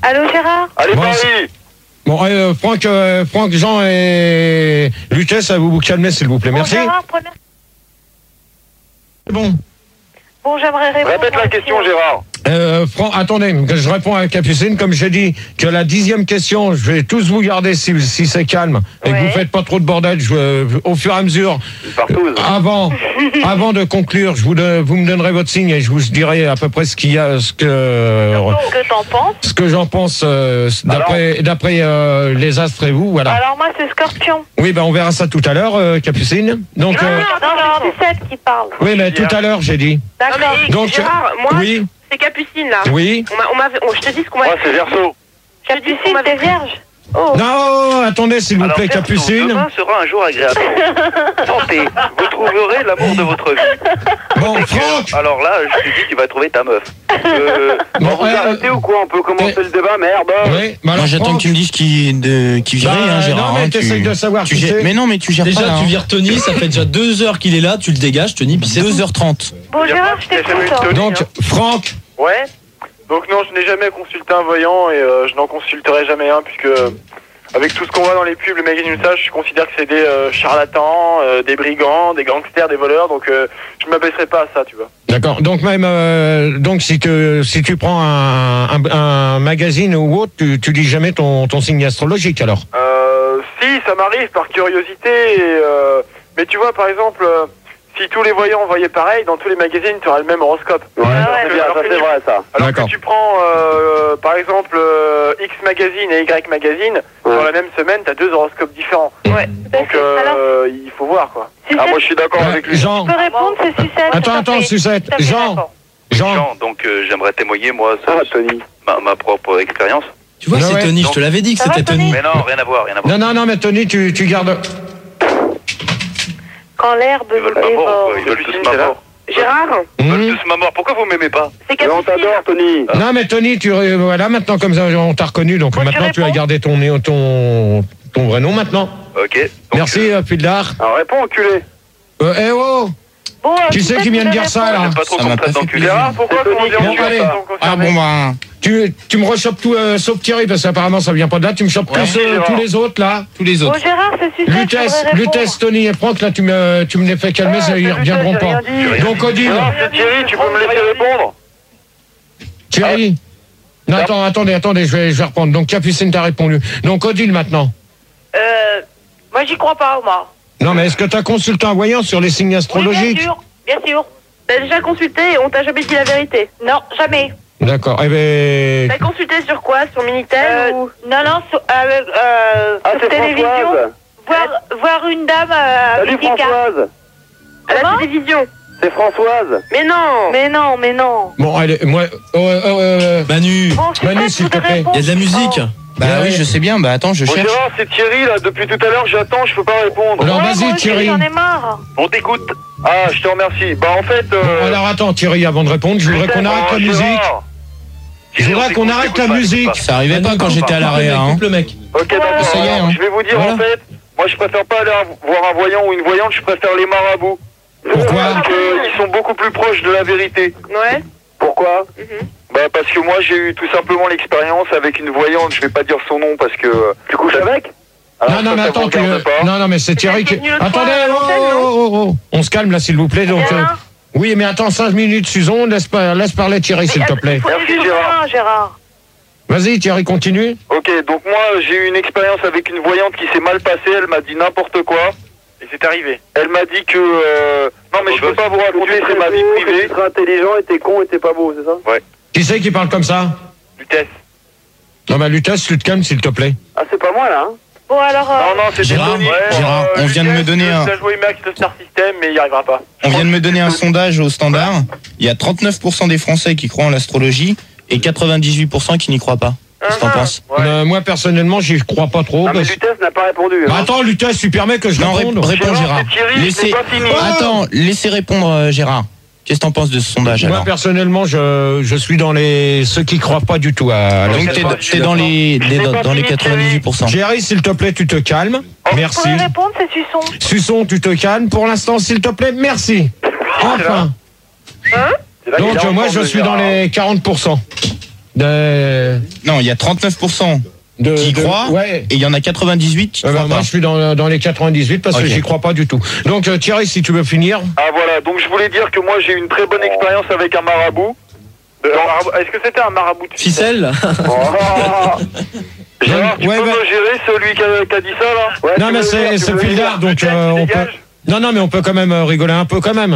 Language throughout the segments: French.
Allô, Gérard? Allez, Bon, Paris. Bon, Franck, Jean et Lutèce, vous vous calmez, s'il vous plaît. Merci. Bon, Gérard, première... Bon. Bon, j'aimerais répondre. Répète la question, Gérard. Franck, attendez, je réponds à Capucine. Comme j'ai dit que la 10e question, je vais tous vous garder si c'est calme et que vous faites pas trop de bordel. Au fur et à mesure, avant de conclure, vous me donnerez votre signe et je vous dirai à peu près ce qu'il y a, ce que t'en penses. Ce que j'en pense d'après les astres et vous, voilà. Alors moi, c'est Scorpion. Oui, ben on verra ça tout à l'heure, Capucine. Donc, non, c'est Suzette qui parle. oui, mais tout à l'heure, j'ai dit. D'accord. Donc, Gérard, moi, oui. c'est Capucine, là. Oui. Je te dis ce qu'on m'a Moi, c'est Verseau. Capucine, t'es vierge? Oh. Non, attendez, s'il vous plaît, Capucine. Demain sera un jour agréable. Santé, vous trouverez l'amour de votre vie. Bon, Franck. Alors là, je te dis, tu vas trouver ta meuf. Bon, vous arrêtez ou quoi? On peut commencer le débat, merde. Oui, Moi j'attends que tu me dises qui virait, Gérard. Non, mais t'essayes de savoir qui c'est. Mais non, mais tu gères déjà, pas. Déjà, tu vires Tony, ça fait déjà 2 heures qu'il est là, tu le dégages, Tony, puis c'est 2h30. Bon, Gérard, je t'écoute. Donc, Franck. Ouais. Donc non, je n'ai jamais consulté un voyant et je n'en consulterai jamais un puisque avec tout ce qu'on voit dans les pubs, les magazines, ça, je considère que c'est des charlatans, des brigands, des gangsters, des voleurs. Donc je ne m'abaisserai pas à ça, tu vois. D'accord. Donc même, donc si tu prends un magazine ou autre, tu lis jamais ton signe astrologique alors. Si, ça m'arrive par curiosité. Mais tu vois, par exemple. Si tous les voyants voyaient pareil, dans tous les magazines, tu auras le même horoscope. Ouais, c'est bien, ça c'est vrai ça. Alors que tu prends, par exemple, X magazine et Y magazine, dans la même semaine, tu as 2 horoscopes différents. Ouais. Donc, il faut voir, quoi. Ah, moi je suis d'accord avec lui. Jean. Tu peux répondre, c'est Suzette. Attends, Suzette. Jean. Donc j'aimerais témoigner, moi, Tony. Ma propre expérience. Tu vois, c'est Tony, je te l'avais dit que c'était Tony. Mais non, rien à voir. Non, mais Tony, tu gardes. Quand l'herbe Ils veulent pas mort, quoi. Ils veulent tous ma mort. Gérard, Ils veulent tous ma mort. Pourquoi vous m'aimez pas? c'est Capucine. On t'adore, Tony. Non, mais Tony, voilà, maintenant, comme ça, on t'a reconnu, donc maintenant, tu as gardé ton vrai nom, maintenant. Ok. Donc, Merci, Puildar. alors réponds, enculé. Eh oh! Bon, Qui c'est qui vient de dire ça, là? J'aime pas trop Ça qu'on m'a me pas traite fait d'enculé. plaisir. Ah, pourquoi Tony, qu'on dit bon, enculé? allez. Ah bon, bah. Tu me rechopes tout, sauf Thierry, parce qu'apparemment, ça vient pas de là. Tu me chopes tous les autres, là. Tous les Bon, autres. Gérard, c'est Suzette. Lutèce, Tony et Franck, là, tu me les fais calmer, ça, ils reviendront pas. Donc, Odile. Non, c'est Thierry, tu peux me laisser répondre? Thierry. Non, attendez, je vais reprendre. Donc, Capucine t'a répondu. Donc, Odile, maintenant. Moi, j'y crois pas, moi. Non, mais est-ce que t'as consulté un voyant sur les signes astrologiques? Bien sûr. T'as déjà consulté et on t'a jamais dit la vérité. Non, jamais. D'accord, eh ben... T'as consulté sur quoi? Sur Minitel ou... Non, sur télévision. Voir une dame Salut Françoise. À la télévision. C'est Françoise. Mais non. Mais non. Bon, allez, moi... Manu, Bon, Manu, s'il te plaît. il y a de la musique. Bah oui, je sais bien, bah attends, je Bon, cherche. Gérard, c'est Thierry, là. Depuis tout à l'heure, j'attends, je peux pas répondre. Alors, Ouais, vas-y, moi aussi, Thierry. J'en ai marre. On t'écoute. Ah, je te remercie. Bah, en fait... Alors, attends, Thierry, avant de répondre, je voudrais qu'on arrête la musique. Je voudrais qu'on arrête la musique. Ça arrivait pas quand j'étais à l'arrêt, hein. Coupe le mec. Ok, d'accord. Ça y est, hein. Je vais vous dire, Voilà. en fait, moi, je préfère pas aller voir un voyant ou une voyante, je préfère les marabouts. Pourquoi? Parce qu'ils sont beaucoup plus proches de la vérité. Ouais. Pourquoi? Bah, parce que moi, j'ai eu tout simplement l'expérience avec une voyante, je vais pas dire son nom parce que... Tu couches avec? Alors, Non, mais ça attends, vous regarde pas. non, mais c'est Thierry qui... venu l'autre Attendez, fois à l'antenne, oh. On se calme, là, s'il vous plaît, donc... Oui, mais attends, 5 minutes, Suzon, laisse parler Thierry, s'il te plaît. Merci, Gérard. Gérard. Vas-y, Thierry, continue. Ok, donc moi, j'ai eu une expérience avec une voyante qui s'est mal passée, elle m'a dit n'importe quoi. Et c'est arrivé. Elle m'a dit que... Non, mais je peux pas vous raconter, c'est ma vie privée. Tu seras intelligent et t'es con et t'es pas beau, c'est ça? Ouais. Qui c'est qui parle comme ça? Lutèce. Non, mais Lutèce, tu te calmes, s'il te plaît. Ah, c'est pas moi, là, hein? Bon, alors... Non, c'était Gérard, Tony. Gérard, on vient de me donner un... Il a joué Max le Star System, mais il y arrivera pas. On vient de me donner un sondage au Standard. Il y a 39% des Français qui croient en l'astrologie et 98% qui n'y croient pas. Qu'est-ce que t'en penses? Moi, personnellement, j'y crois pas trop. Ah, mais parce- Lutèce n'a pas répondu. Bah, attends, Lutèce, tu permets que je Non, réponde? réponds, Gérard. c'est Thierry, Laissez... c'est pas fini. Attends, laissez répondre, Gérard. Qu'est-ce que t'en penses de ce sondage, Moi, alors? personnellement, je suis dans ceux qui croient pas du tout à Donc, t'es dans les 98%. Thierry, s'il te plaît, tu te calmes. Merci. Pour répondre, c'est Suçon. Suçon, tu te calmes. Pour l'instant, s'il te plaît, merci. Enfin. Donc, moi, je suis dans les 40%. Non, il y a 39% qui croient, ouais. et il y en a 98 qui croient moi, pas. je suis dans les 98 parce que j'y crois pas du tout. Donc, Thierry, si tu veux finir. Ah voilà, donc je voulais dire que moi j'ai eu une très bonne expérience avec un marabout. Est-ce que c'était un marabout de Ficelle? Gérard, tu peux me gérer celui qui a dit ça là? Non, mais c'est Fildar, donc on peut. Non, mais on peut quand même rigoler un peu quand même.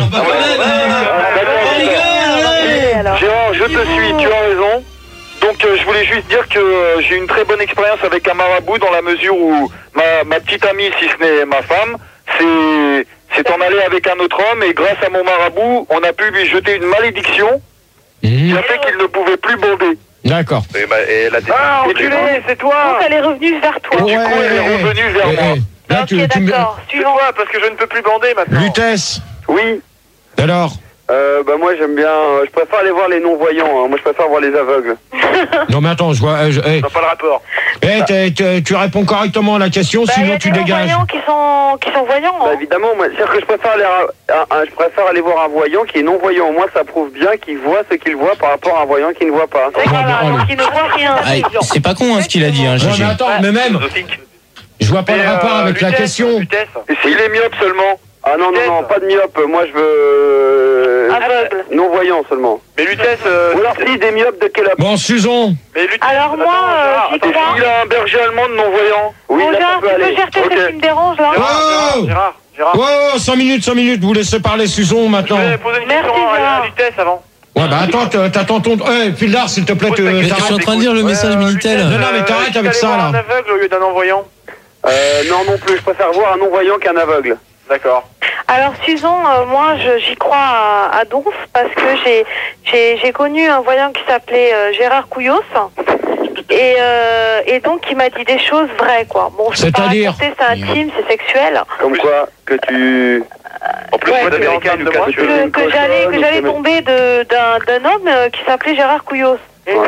Gérard, je te suis, tu as raison. Donc je voulais juste dire que j'ai eu une très bonne expérience avec un marabout dans la mesure où ma petite amie, si ce n'est ma femme, c'est en allé avec un autre homme et grâce à mon marabout, on a pu lui jeter une malédiction qui a fait qu'il ne pouvait plus bander. D'accord. Enculé, c'est toi. Donc elle est revenue vers toi. Et du coup, elle est revenue vers moi. Là, Ok, d'accord. C'est toi, parce que je ne peux plus bander maintenant. Lutèce. Oui. Alors. Moi j'aime bien, je préfère aller voir les non-voyants, hein. Moi je préfère voir les aveugles. Non mais attends, je vois. Ça n'a pas le rapport. Tu réponds correctement à la question, sinon tu dégages. Il y a des non-voyants qui sont voyants. Bah évidemment, c'est-à-dire que je préfère aller voir un voyant qui est non-voyant. Moi ça prouve bien qu'il voit ce qu'il voit par rapport à un voyant qui ne voit pas. Voilà, donc il ne voit rien. C'est pas con ce qu'il a dit, hein, Ouais, GG. mais attends, mais même. Je vois pas le rapport avec la question. Et s'il est myope seulement? Ah non, pas de myope, moi je veux... Aveugle. Non-voyant seulement. Mais Lutèce... Ou alors si, des myopes de quelle... Bon, Susan. Alors moi, j'y crois. Il a un berger allemand de non-voyant. Oui, Bon, là, Gérard, ça peut tu peux aller. chercher ce qui me dérange là. Gérard. Oh, 5 minutes, vous laissez parler Susan maintenant. Je vais poser une Merci, question Gérard. à Lutèce avant. Ouais, bah attends, t'attends ton... Fildar, s'il te plaît, Je suis en train de lire le message Minitel. Non, mais t'arrêtes avec ça, là. Un aveugle au lieu d'un non-voyant. Non plus, je préfère voir un non-voyant qu'un aveugle. D'accord. Alors Susan, moi j'y crois à donf parce que j'ai connu un voyant qui s'appelait Gérard Couillos et donc il m'a dit des choses vraies quoi. Bon, je peux pas raconter, c'est intime, c'est sexuel. Comme quoi que tu... En plus, moi d'Américain, il nous casse que j'allais tomber d'un homme qui s'appelait Gérard Couillos.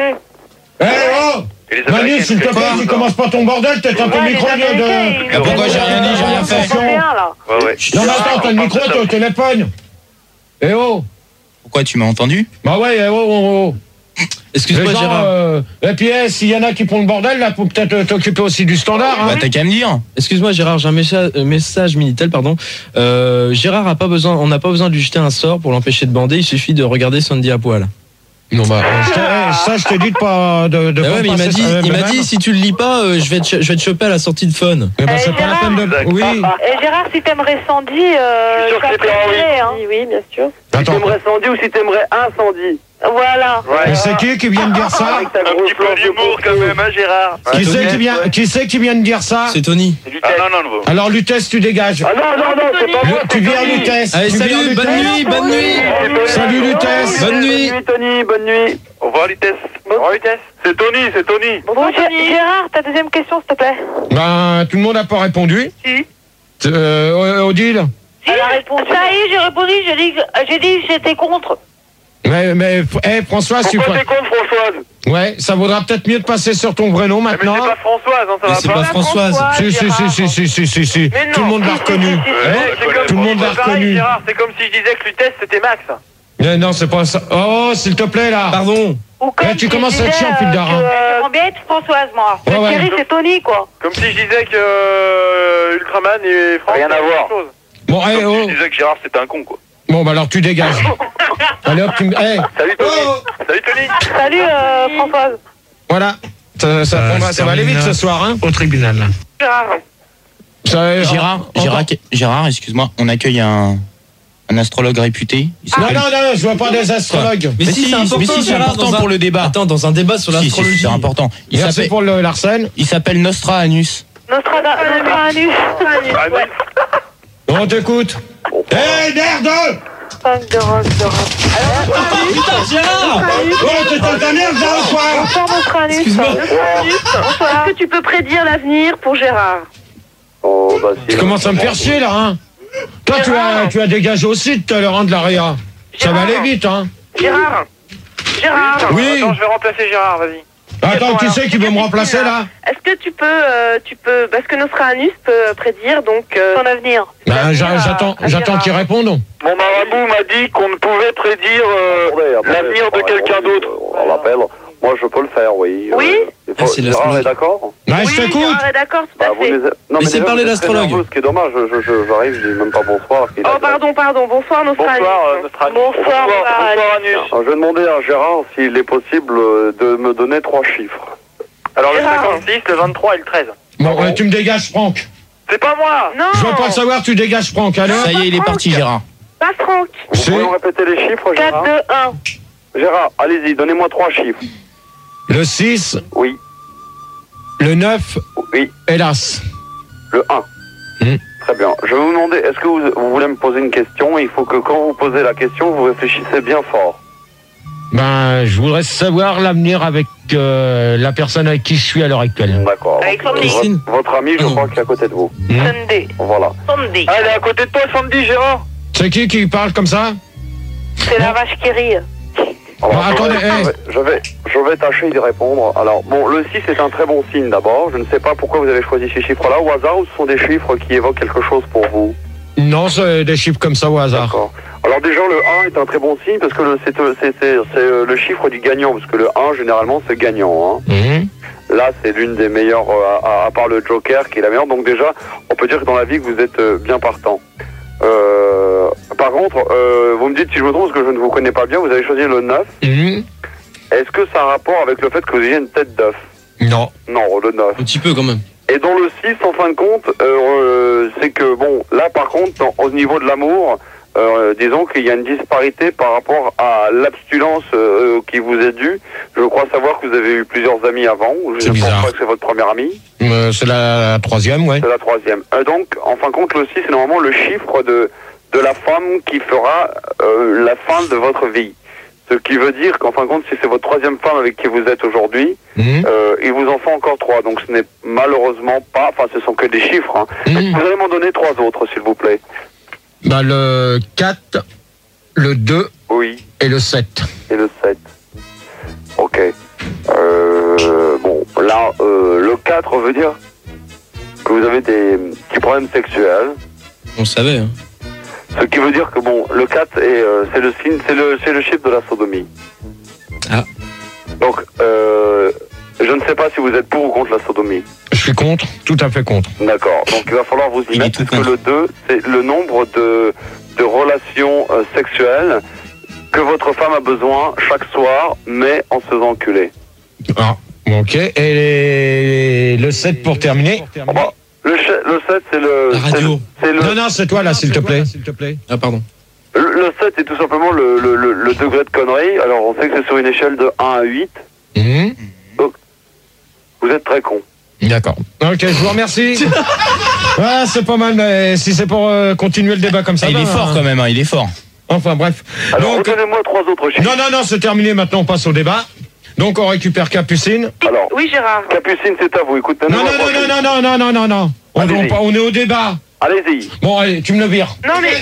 Manu, s'il te plaît, tu commences pas ton bordel, t'as ton micro de... Pourquoi j'ai rien dit, j'ai rien fait. Non mais attends, t'as le micro, t'es au téléphone. Eh oh. Pourquoi tu m'as entendu? Bah ouais, oh. Excuse-moi Gérard. Et puis s'il y en a qui font le bordel, là, faut peut-être t'occuper aussi du standard. Bah t'as qu'à me dire. Excuse-moi Gérard, j'ai un message Minitel, pardon. Gérard on n'a pas besoin de lui jeter un sort pour l'empêcher de bander, il suffit de regarder Sandy à poil. Non bah ça je t'ai dit de pas de ouais, mais il m'a dit si tu le lis pas je vais te choper à la sortie de Fun. Eh ben c'est pas la peine de oui. Et Gérard, si t'aimerais Sandy, je suis sûr que ça c'était hein. Oui, bien sûr. Si t'aimerais Sandy ou si t'aimerais un Sandy. Voilà. Et c'est qui vient de dire ça? Un petit peu d'humour quand même, hein, Gérard. Qui c'est qui vient de dire ça? C'est Tony. Non. Alors Lutèce, tu dégages. Ah non, c'est pas moi. Tu viens Lutèce. Allez, salut, bonne nuit. Salut Lutèce. Bonne nuit. Tony, bonne nuit. Au revoir Lutèce. Au revoir Lutèce. C'est Tony. Bon, Gérard, ta deuxième question, s'il te plaît. Ben tout le monde n'a pas répondu. Si. Odile. Elle a répondu. Ça y est, j'ai répondu, j'ai dit que j'étais contre. Mais Françoise, tu Pourquoi t'es contre Françoise? Ouais, ça vaudra peut-être mieux de passer sur ton vrai nom maintenant. Mais c'est pas Françoise, hein, ça va c'est pas Françoise. Si. Tout le monde l'a reconnu. Tout le monde l'a reconnu. Gérard, c'est comme si je disais que Lutèce c'était Max. Non, c'est pas ça. Oh, s'il te plaît là. Pardon. Ou comme tu commences à être chiant, Fildar. J'aimerais bien être Françoise, moi. Ouais. Thierry, c'est Tony, quoi. Comme si je disais que Ultraman et France. Rien à voir. Bon, Comme si je disais que Gérard c'était un con quoi. Bon, bah alors tu dégages. Allez hop, Salut Tony. Salut Tony. Salut Françoise. Voilà. Ça va aller vite ce soir, hein. Au tribunal. Gérard, excuse-moi, on accueille un astrologue réputé. Non, je vois pas des astrologues. Mais si, c'est important pour le débat. Attends, dans un débat sur l'astrologie. C'est important. Merci pour l'Arsène. Il s'appelle Nostradanus. Nostradanus. On t'écoute. Merde! Putain, Gérard! Oh, t'es ta merde, quoi! Bonsoir, Nostradanus. Est-ce que tu peux prédire l'avenir pour Gérard? Oh, bah, Tu commences à me faire chier, là, hein? Toi, tu as dégagé aussi tout à l'heure, hein, de l'AREA. Ça va aller vite, hein? Gérard. Oui. Attends, je vais remplacer Gérard, vas-y. Attends, qui c'est qui veut me remplacer, là? Est-ce que tu peux, parce que Nostradanus peut prédire donc Ton avenir. Ben, j'attends qu'il réponde. Mon marabout m'a dit qu'on ne pouvait prédire l'avenir de quelqu'un d'autre. On l'appelle. Moi, je peux le faire, oui. Oui. Gérard est d'accord? Ouais, Oui, je t'écoute. Gérard est d'accord, tout à fait. Non, Laissez déjà, parler vous êtes très l'astrologue. nerveux, ce qui est dommage, j'arrive, je dis même pas bonsoir. Oh, pardon. Bonsoir, Nostradamus. Bonsoir, Nostradamus. Bonsoir, Anus. Alors, je vais demander à Gérard s'il est possible de me donner 3 chiffres. Alors, le Gérard. 56, le 23 et le 13. Bon, tu me dégages, Franck. C'est pas moi. Non. Je veux pas le savoir, tu dégages, Franck. Allez. Ça y est, il est parti, Gérard. Pas Franck. Vous C'est pouvez me répéter les chiffres, 4, Gérard? 2, 1. Gérard, allez-y, donnez-moi 3 chiffres. le 6, Oui, le 9 oui, et l'As. le 1. Très bien. Je vais vous demander, est-ce que vous voulez me poser une question? Il faut que quand vous posez la question, vous réfléchissez bien fort. Ben, je voudrais savoir l'avenir avec la personne avec qui je suis à l'heure actuelle. D'accord. Avec Donc, Sandy. Christine. votre ami, je Ah non. crois qu'il est à côté de vous. Sunday. Voilà. Sunday. Ah, elle est à côté de toi, Sandy, Gérard. C'est qui parle comme ça? C'est la vache qui rit. Alors, Bon, attendez, je vais tâcher d'y répondre. Alors, bon, le 6 est un très bon signe d'abord. Je ne sais pas pourquoi vous avez choisi ces chiffres-là au hasard ou ce sont des chiffres qui évoquent quelque chose pour vous. Non, c'est des chiffres comme ça au hasard. D'accord. Alors déjà, le 1 est un très bon signe parce que c'est le chiffre du gagnant, parce que le 1, généralement, c'est gagnant. Hein. Là, c'est l'une des meilleures, à part le Joker, qui est la meilleure. Donc déjà, on peut dire que dans la vie, que vous êtes bien partant. Par contre, vous me dites si je me trompe, parce que je ne vous connais pas bien, vous avez choisi le 9. Est-ce que ça a un rapport avec le fait que vous ayez une tête d'œuf? Non. Non, le 9. Un petit peu quand même. Et dans le 6, en fin de compte, c'est que, bon, là, par contre, au niveau de l'amour, disons qu'il y a une disparité par rapport à l'abstinence qui vous est due. Je crois savoir que vous avez eu plusieurs amis avant. Je ne pense pas que c'est votre premier ami. C'est la troisième, ouais. C'est la troisième. Donc, en fin de compte, le 6, c'est normalement le chiffre de la femme qui fera la fin de votre vie. Ce qui veut dire qu'en fin de compte, si c'est votre troisième femme avec qui vous êtes aujourd'hui, il vous en faut encore 3. Donc ce n'est malheureusement pas, enfin ce sont que des chiffres. Hein. Vous allez m'en donner 3 autres, s'il vous plaît. Bah, le 4, le 2 Oui. et le 7. Et le 7. Ok. Bon, là, le 4 veut dire que vous avez des petits problèmes sexuels. On le savait. Hein. Ce qui veut dire que bon, le 4 c'est le signe, c'est le chiffre de la sodomie. Ah. Donc, je ne sais pas si vous êtes pour ou contre la sodomie. Je suis contre, tout à fait contre. D'accord. Donc il va falloir vous y Il est mettre, tout puisque contre. le 2, c'est le nombre de relations sexuelles que votre femme a besoin chaque soir, mais en se faisant enculer. Ah, ok. Et le 7 pour terminer. Bon, le 7, c'est le... La radio. C'est le, Non, c'est toi là, s'il te plaît. Ah, pardon. le 7 est tout simplement le degré de connerie. Alors on sait que c'est sur une échelle de 1 à 8. Donc, vous êtes très con. D'accord. Ok, je vous remercie. Ouais, c'est pas mal, mais si c'est pour continuer le débat comme ça. Il ben, est fort quand même, hein, il est fort. Enfin, bref. Alors Donc, redonnez-moi 3 autres chiffres. non, c'est terminé. Maintenant, on passe au débat. Donc, on récupère Capucine. Alors, Oui, Gérard. Capucine, c'est à vous. Écoute, Non. Allez-y. On est au débat. Allez-y. Bon, allez, tu me le vires. Non, mais...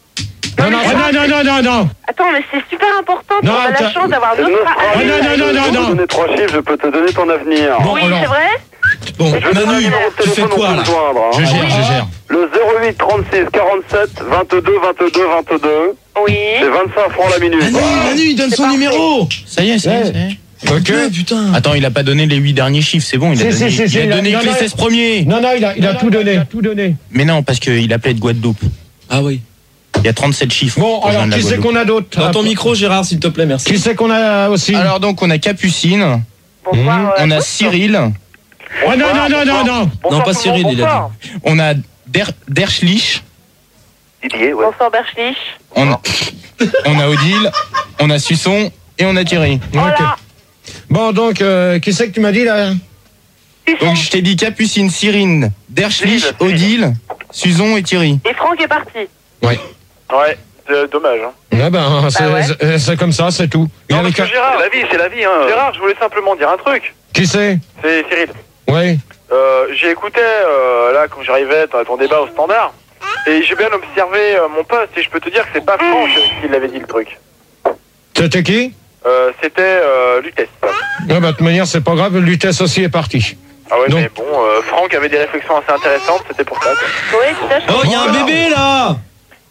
Non. Attends, mais c'est super important. Non, On a la attends. chance d'avoir C'est notre... Nostradamus. non. Je vais vous donner 3 chiffres, je peux te donner ton avenir. Bon, Oui, alors. c'est vrai. Bon, Je vais donner un Manu, numéro de tu fais téléphone quoi où là vous joindre, hein. Je gère. Le 08 36 47 22 22 22. Oui. C'est 25 francs la minute. Manu, il donne C'est son parfait. numéro. Ça y est, ça y est. Ok. Ouais, putain. Attends, il a pas donné les 8 derniers chiffres, c'est bon, il a Si, donné, si, il a il a- donné non, que les non, 16 premiers. Non, il a tout donné. Mais non, parce qu'il appelait de Guadeloupe. Ah oui. Il y a 37 chiffres. Bon, pour alors, joindre la qui c'est Guadeloupe. qu'on a d'autre? Dans ton micro, Gérard, s'il te plaît, merci. Qui c'est qu'on a aussi? Alors donc, on a Capucine, Bonsoir. on a Cyril, Oh, non. Non, pas Cyril, il a dit. on a Derschlich, Didier, ouais. Bonsoir, Berchlich. on a Odile, on a Suçon et on a Thierry. Ok. Bon, donc, qui c'est que tu m'as dit là? Donc je t'ai dit Capucine, Cyril, Derschlich, Cyril. Odile, Suçon et Thierry. Et Franck est parti. Ouais, dommage. Hein. Ouais, ben, c'est comme ça, c'est tout. Il Non, avait parce que qu'à- Gérard, C'est la vie, hein. Gérard, je voulais simplement dire un truc. Qui c'est? C'est Cyril. Oui. J'ai écouté, là, quand j'arrivais à ton débat au standard, et j'ai bien observé mon poste, et je peux te dire que c'est pas Franck qui l'avait dit le truc. C'était qui? C'était Lutèce. Ouais, bah, de toute manière, c'est pas grave, Lutèce aussi est parti. Ah ouais, Donc- mais bon, Franck avait des réflexions assez intéressantes, c'était pour ça. quoi. Oui, tout à fait. Oh, il y a un bébé là.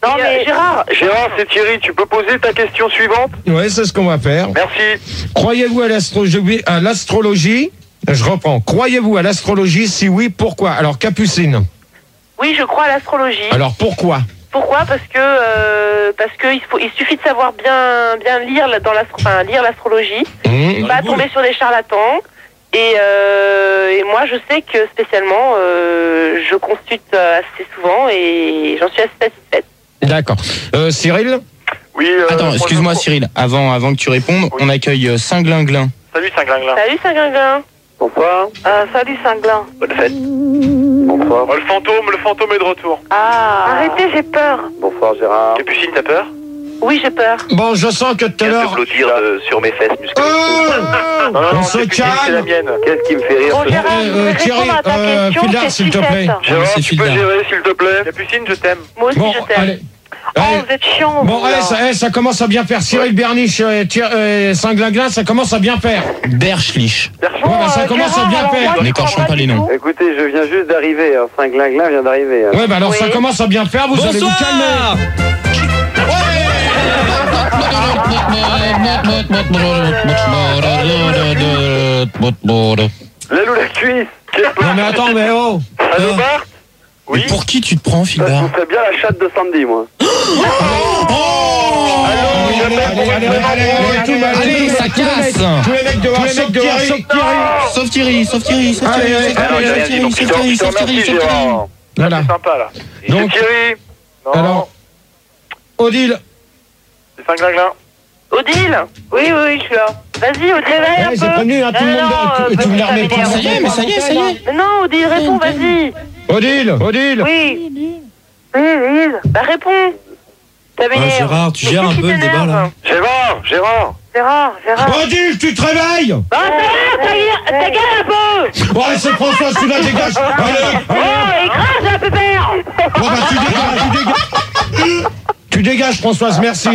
Non, mais Gérard, c'est Thierry, tu peux poser ta question suivante? Ouais, c'est ce qu'on va faire. Merci. Croyez-vous à l'astrologie? Je reprends. Croyez-vous à l'astrologie? Si oui, pourquoi? Alors, Capucine. oui, je crois à l'astrologie. Alors, pourquoi? Pourquoi? Parce que il suffit de savoir bien lire lire l'astrologie, pas tomber sur des charlatans. Et moi, je sais que spécialement, je consulte assez souvent et j'en suis assez satisfaite. D'accord. Cyril? Oui. Attends, excuse-moi Cyril, avant que tu répondes, on accueille Saint-Glinglin. Salut Saint-Glinglin. Salut Saint-Glinglin. Bonsoir. salut Cinglin. Bonne fête. Bonsoir. Oh, le fantôme est de retour. Arrêtez, j'ai peur. Bonsoir Gérard. Capucine, t'as peur? Oui, j'ai peur. Bon, je sens que tout à l'heure... blottir sur mes fesses musclées. Non, on se c'est la calme. mienne. Qu'est-ce qui me fait rire Bon, Gérard, je vais Thierry, répondre à ta question, Fildar, c'est s'il te plaît. sucette. Gérard, c'est tu peux Fildar. gérer s'il te plaît? Capucine, je t'aime. Moi aussi, Bon, je t'aime. allez. Oh, Allez. vous êtes chiant. Bon, vous, allez, là. ça commence à bien faire. Cyril Berniche et Saint-Glinglin, ça commence à bien faire. Berchlich. Bon, Ouais, bah, ça commence à bien Gérard, faire. alors, moi, je N'écorchons crois pas les du noms. tout. Écoutez, je viens juste d'arriver. Saint-Glinglin vient d'arriver. Ouais, bah alors ça commence à bien faire, vous allez vous calmer. L'aile ou la cuisse? Non mais attends, mais oh. Allô, Bart? Oui. Pour qui tu te prends, Ça Fildar? serait bien la chatte de Sandy, moi. Allez, ça casse. Tous les mecs dehors, sauf Thierry. Sauf Thierry, sauf Thierry, sauf Allez, Thierry, allez, sauf allez, Thierry, sauf Thierry, sauf Thierry, sauf Thierry. Voilà. C'est sympa là. Donc, C'est Thierry. Non. alors, Odile. C'est Saint-Glinglin. Odile. Oui, je suis là. Vas-y, Odile, réveille un Ouais, peu. j'ai prévenu, hein, tout le monde. Tu me l'as remis pas. Ça y est, mais ça y est, ça y est. Mais non, Odile, réponds, vas-y. Odile. Oui. Bah, réponds. Ça m'énerve. Gérard, tu gères un peu le débat là. Gérard. Odile, tu te réveilles. Bah, ta gueule un peu. Bon, allez, c'est François, tu la dégages. Allez. Écrase un peu père. Bon, bah, tu dégages. Tu dégages, Françoise, merci.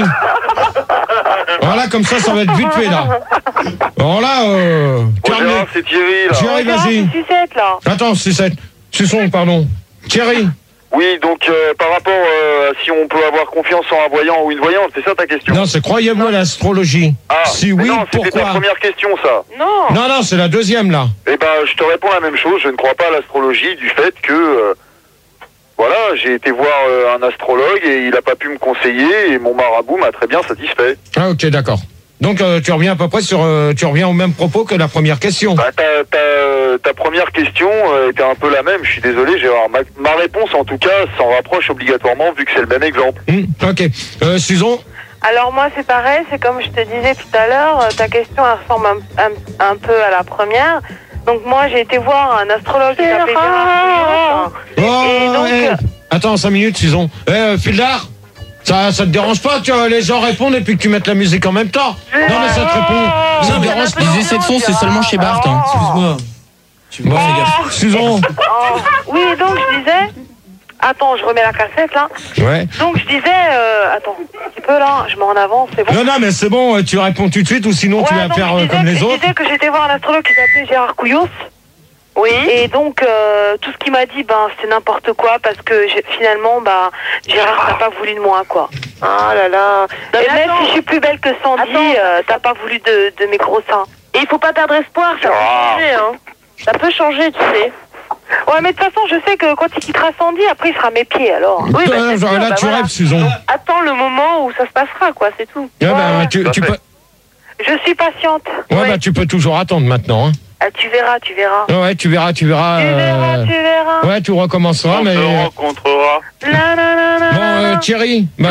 Voilà, comme ça va être vite fait, là. Voilà, calmez. C'est Thierry là. Thierry, vas-y. Sucette, là. Attends, Sucette. Suçon, pardon. Thierry. Oui, donc par rapport à si on peut avoir confiance en un voyant ou une voyante, c'est ça ta question? Non, c'est croyez-vous à l'astrologie? Ah, Si mais oui, non, c'était ta pourquoi? première question ça. Non. Non, c'est la deuxième, là. Eh ben, je te réponds la même chose, je ne crois pas à l'astrologie du fait que... voilà, j'ai été voir un astrologue et il n'a pas pu me conseiller et mon marabout m'a très bien satisfait. Ah, ok, d'accord. Donc, tu reviens à peu près tu reviens au même propos que la première question. Bah, ta première question était un peu la même, je suis désolé Gérard. Ma réponse en tout cas s'en rapproche obligatoirement vu que c'est le même exemple. Ok. Susan? Alors moi c'est pareil, c'est comme je te disais tout à l'heure, ta question elle ressemble un peu à la première. Donc moi j'ai été voir un astrologue qui s'appelait Gérard Couillot. Et donc... Attends, 5 minutes, Susan. Fildar, ça te dérange pas que les gens répondent et puis que tu mettes la musique en même temps? Non, mais ça te répond. Ça te dérange pas? Les essais de son, c'est seulement chez Bart. Hein. Excuse-moi. Tu me fais gaffe. Susan. Oui, donc je disais... Attends, je remets la cassette là. Ouais. Donc je disais... Attends, un petit peu là, je mets en avant, c'est bon. Non, mais c'est bon, tu réponds tout de suite ou sinon tu vas donc, faire je disais comme les autres. Je disais que j'étais voir un astrologue qui s'appelait Gérard Couillot. Oui. Et donc, tout ce qu'il m'a dit, c'était n'importe quoi parce que finalement, Gérard n'a pas voulu de moi, quoi. Ah là là. Non, et mais même attends. si je suis plus belle que Sandy, t'as pas voulu de mes gros seins. Et il faut pas perdre espoir, ça peut changer, hein. Ça peut changer, tu sais. Ouais, mais de toute façon, je sais que quand il quittera Sandy, après, il sera mes pieds, alors. Oui, Là, c'est sûr, là, tu voilà. rêves, Susan. Donc, attends le moment où ça se passera, quoi, c'est tout. Tu peux... Je suis patiente. Ouais, tu peux toujours attendre maintenant. Hein. Ah, tu verras. Ouais, tu verras. Tu verras. Ouais, tu recommenceras, On mais... se rencontrera. Bon, Thierry. Bon,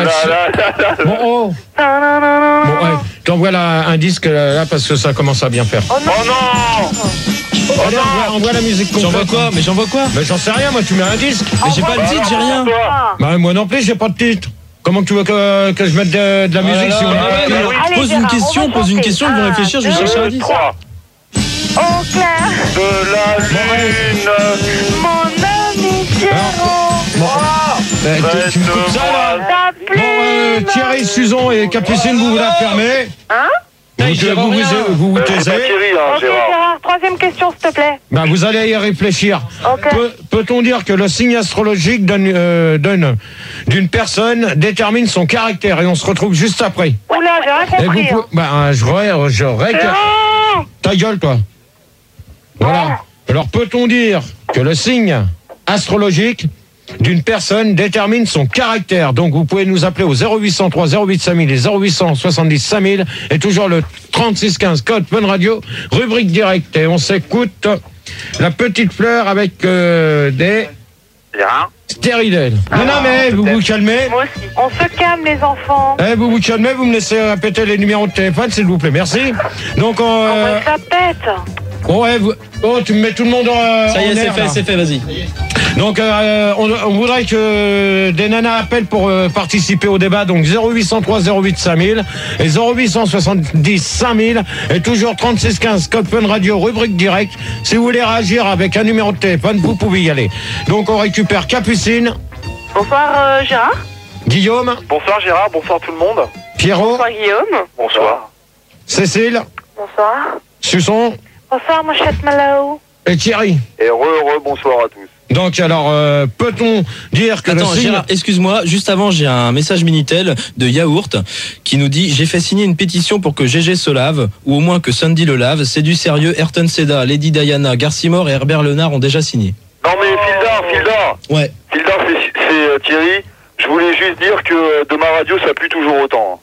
oh. Bon, ouais, t'envoies un disque là parce que ça commence à bien faire. Oh non. Oh non. Allez, envoie la musique complète. J'envoie quoi? Mais j'envoie quoi? Mais j'en sais rien, moi, tu mets un disque. Mais j'ai pas de titre, j'ai rien. Bah, moi non plus, j'ai pas de titre. Comment tu veux que je mette de la musique si on a pas de titre? Allez, Pose une Gérard, question, on va pose une chanter. question, ils vont réfléchir, je vais chercher un disque. 3. Oh, Claire, De la lune. mon ami Gérard. Tu me coupes ça, là? T'as plu. Bon, Thierry, Susan et Capucine, vous la fermez. Hein? Vous vous taisez. C'est pas Thierry, hein, Ok, Gérard. Gérard, troisième question, s'il te plaît. Ben, vous allez y réfléchir. Ok. Peut-on dire que le signe astrologique d'une personne détermine son caractère? Et on se retrouve juste après. Oula, j'ai rien compris. J'aurais ta gueule, toi. Voilà. Alors, peut-on dire que le signe astrologique d'une personne détermine son caractère? Donc, vous pouvez nous appeler au 0803 08 5000 et 0870 5000 et toujours le 3615 code Fun Radio, rubrique directe. Et on s'écoute la petite fleur avec des stérilènes. Non, mais vous vous calmez. Moi aussi. On se calme, les enfants. Vous vous calmez, vous me laissez répéter les numéros de téléphone, s'il vous plaît. Merci. Donc, ça pète. Tu me mets tout le monde en Ça y est, c'est fait, vas-y. Donc, on voudrait que des nanas appellent pour participer au débat. Donc, 0803 08 5000 et 0870 5000 et toujours 3615 code Fun Radio, rubrique direct. Si vous voulez réagir avec un numéro de téléphone, vous pouvez y aller. Donc, on récupère Capucine. Bonsoir Gérard. Guillaume. Bonsoir Gérard, bonsoir tout le monde. Pierrot. Bonsoir Guillaume. Bonsoir. Cécile. Bonsoir. Suçon. Bonsoir, mon chat Malao. Et Thierry. Et bonsoir à tous. Donc alors, peut-on dire que Attends, le signe... Gérard, excuse-moi, juste avant, j'ai un message Minitel de Yaourt qui nous dit: j'ai fait signer une pétition pour que GG se lave, ou au moins que Sandy le lave. C'est du sérieux. Ayrton Seda, Lady Diana, Garcimore et Herbert Lenard ont déjà signé. Non mais Fildar. Ouais. Fildar, c'est Thierry. Je voulais juste dire que de ma radio, ça pue toujours autant.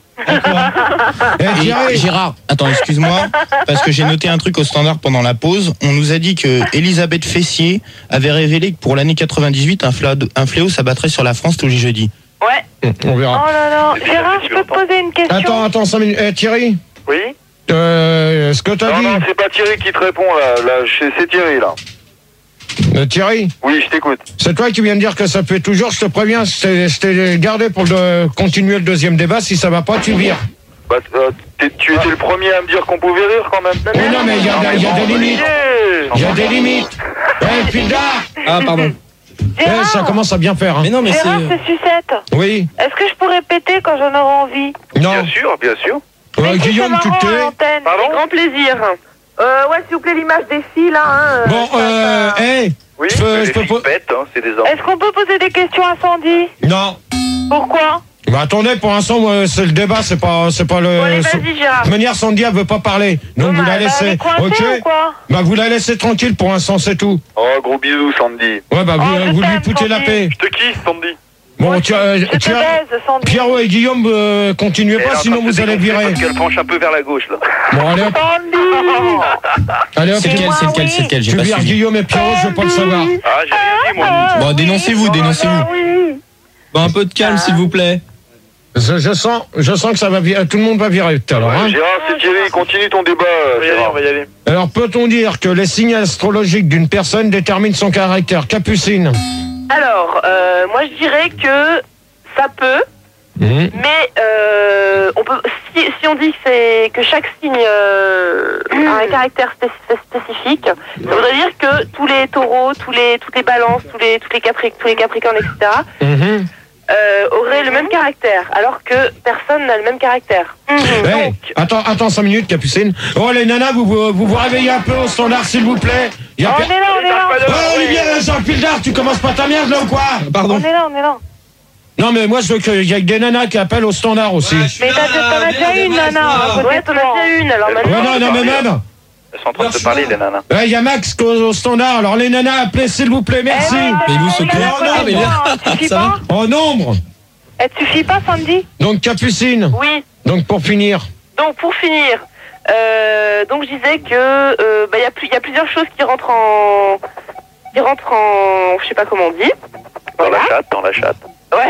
Et Gérard, attends, excuse-moi, parce que j'ai noté un truc au standard pendant la pause. On nous a dit que Elisabeth Fessier avait révélé que pour l'année 98, un fléau s'abattrait sur la France tous les jeudis. Ouais. On verra. Oh là là. Gérard, je peux te poser une question? Attends, 5 minutes. Thierry, Oui. ce que t'as dit... Non, c'est pas Thierry qui te répond là c'est Thierry là. Thierry, Oui, je t'écoute. c'est toi qui viens de dire que ça fait toujours, je te préviens, je t'ai gardé pour continuer le deuxième débat. Si ça va pas, tu vires. Bah, tu étais le premier à me dire qu'on pouvait rire quand même. Oui, non, mais il y a des limites. Il y a des limites. Fildar. Ah, pardon. Ça commence à bien faire. Hein. Mais non, mais Gérard, c'est sucette. Oui. Est-ce que je pourrais péter quand j'en aurai envie? Non. Bien sûr. Guillaume, tu te tais. Pardon? Grand plaisir. Ouais, s'il vous plaît, l'image des filles, là. Hein, Bon, Oui, je peux pas... c'est des hommes. Est-ce qu'on peut poser des questions à Sandy? Non. Pourquoi? Bah attendez, pour l'instant, c'est le débat, c'est pas le... Bon, allez, vas-y, Gérard. De toute manière, Sandy, elle veut pas parler. Donc vous la Elle est laissez... coincée ou quoi? Bah vous la laissez tranquille pour l'instant, c'est tout. Oh, gros bisous, Sandy. Ouais, bah je vous lui t'aime, foutez la Sandy. paix. Je te kiffe, Sandy. Bon, Je te baise, Sandy. Pierrot et Guillaume, continuez pas, sinon vous allez virer. Parce qu'elle penche un peu vers la gauche, là. Bon, allez hop. Sandy. Allez hop. C'est lequel, j'ai Tu pas vires suivi. Guillaume et Pierrot, je veux pas le savoir. Ah, j'ai rien dit, moi. Bon, dénoncez-vous. Oui. Bon, un peu de calme, s'il vous plaît. Je sens que ça va virer, tout le monde va virer tout à l'heure. Hein. Gérard, c'est Thierry, continue ton débat, Gérard. On va y aller. Alors, peut-on dire que les signes astrologiques d'une personne déterminent son caractère? Capucine. Alors, moi, je dirais que ça peut, mais on peut, si on dit que chaque signe a un caractère spécifique, ça voudrait dire que tous les taureaux, toutes les balances, tous les capricornes, etc., auraient le même caractère, alors que personne n'a le même caractère. Hey, attends 5 minutes, Capucine. Oh, les nanas, vous réveillez un peu au standard, s'il vous plaît. On est là. Oh, Olivier, Jean-Fildar, tu commences pas ta merde, là, ou quoi? Pardon. On est là. Non, mais moi, je veux qu'il y ait des nanas qui appellent au standard aussi. Mais t'en as déjà une, nana. Ouais, t'en as déjà une, alors maintenant... Ouais, non, mais même. Elles sont en train de se parler, les nanas. Il y a Max au standard, alors les nanas, appelez, s'il vous plaît, merci. Mais vous, ce suffit pas. En nombre. Elle te suffit pas, Sandy? Donc, Capucine. Oui. Donc, pour finir. Donc pour finir, donc je disais que il y a plusieurs choses qui rentrent en, je sais pas comment on dit. Dans la chatte. Ouais.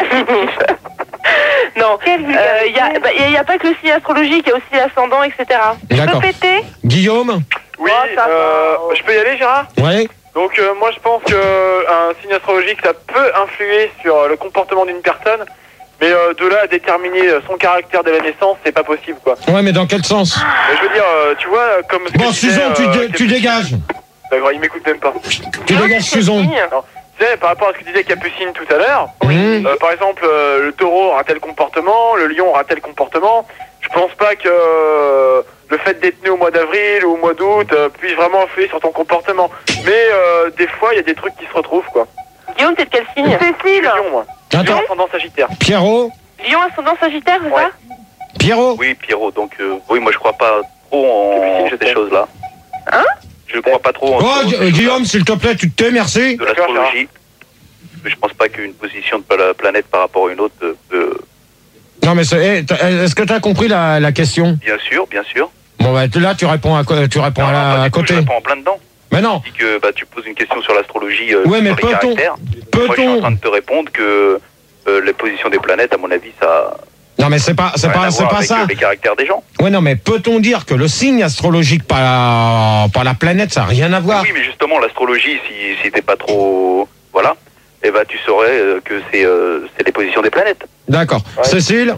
Non. Il y a pas que le signe astrologique, il y a aussi l'ascendant, etc. D'accord. Péter? Guillaume. Oui, je peux y aller, Gérard? Ouais. Donc moi je pense qu'un signe astrologique ça peut influer sur le comportement d'une personne, mais de là à déterminer son caractère dès la naissance, c'est pas possible quoi. Ouais, mais dans quel sens? Mais je veux dire, tu vois, comme... Bon, Suzon, tu dégages. D'accord, il m'écoute même pas. Tu dégages, Suzon. Non. Tu sais, par rapport à ce que disait Capucine tout à l'heure, par exemple, le taureau aura tel comportement, le lion aura tel comportement, je pense pas que le fait d'être né au mois d'avril ou au mois d'août puisse vraiment influer sur ton comportement. Mais des fois, il y a des trucs qui se retrouvent, quoi. Guillaume, t'es de quel signe? Cécile. Lion, moi. Lion, ascendant Sagittaire. Pierrot. Lion, ascendant Sagittaire, c'est ça? Pierrot. Oui, Pierrot. Donc, oui, moi je crois pas trop en ces choses-là. Hein? Je crois pas trop en Guillaume, s'il te plaît, tu te tais, merci. de l'astrologie. Je pense pas qu'une position de la planète par rapport à une autre peut... Non, mais est-ce que tu as compris la question? Bien sûr, bien sûr. Bon, bah, là, tu réponds à côté. Je réponds en plein dedans. Mais non. Tu dis que tu poses une question sur l'astrologie, ouais, mais sur les caractères. Moi, je suis en train de te répondre que les positions des planètes, à mon avis, ça... Non, mais c'est pas ça. Les caractères des gens. Ouais, non, mais peut-on dire que le signe astrologique par la planète, ça n'a rien à voir? Oui, mais justement, l'astrologie, si t'es pas trop... Voilà. Eh ben, tu saurais que c'est les positions des planètes. D'accord. Ouais. Cécile?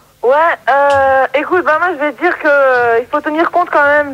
Ouais, écoute, bah moi je vais te dire que il faut tenir compte quand même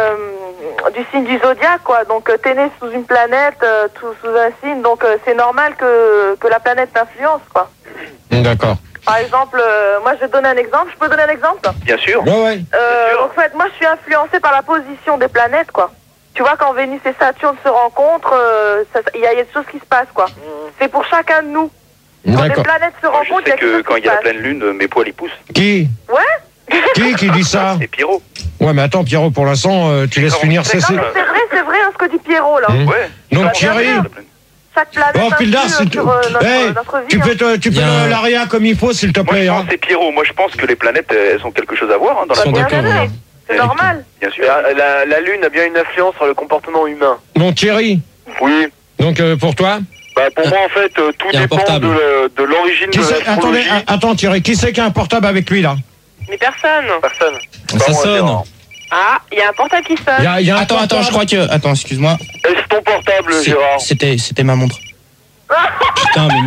du signe du zodiaque, quoi. Donc t'es né sous une planète, sous un signe, donc c'est normal que la planète t'influence, quoi. D'accord. Par exemple, moi je vais te donner un exemple. Je peux donner un exemple? Bien sûr. Ouais. En fait, moi je suis influencée par la position des planètes, quoi. Tu vois, quand Vénus et Saturne se rencontrent, il y a des choses qui se passent, quoi. C'est pour chacun de nous. Quand les planètes se rencontrent, je sais que quand il y a la pleine lune, mes poils ils poussent. Qui? Ouais. Qui dit ça? C'est Pierrot. Ouais, mais attends, Pierrot, pour l'instant, tu laisses finir Cécile. Non, mais c'est vrai, ce que dit Pierrot, là. Ouais. Donc Thierry. Chaque planète influe sur notre vie. Tu peux l'aria comme il faut, s'il te plaît. Moi, je pense que c'est Pierrot. Moi, je pense que les planètes, elles ont quelque chose à voir dans la planète. C'est normal. Bien sûr. La Lune a bien une influence sur le comportement humain. Donc Thierry. Oui. Donc pour toi? Bah pour moi en fait tout dépend de l'origine de l'astrologie. Attends Thierry, qui c'est qui a un portable avec lui là? Mais personne. Ça sonne. Ah, il y a un portable qui sonne. Attends, je crois que... Attends, excuse-moi. Est-ce ton portable, Gérard? C'était ma montre. Putain, mais